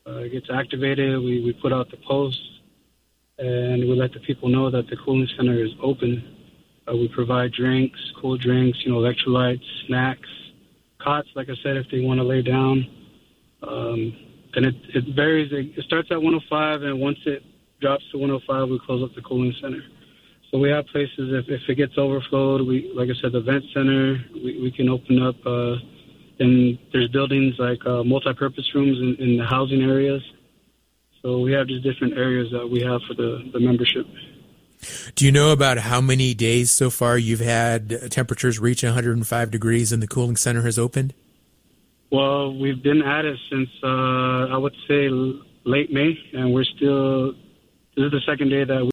It gets activated. We put out the post, and we let the people know that the cooling center is open. We provide drinks, cool drinks, electrolytes, snacks, cots, like I said, if they want to lay down. And it varies. It starts at 105, and once it drops to 105, we close up the cooling center. So we have places, if it gets overflowed, like I said, the vent center, we can open up. And there's buildings like multi-purpose rooms in the housing areas. So we have just different areas that we have for the membership. Do you know about how many days so far you've had temperatures reach 105 degrees and the cooling center has opened? Well, we've been at it since, I would say, late May, and this is the second day that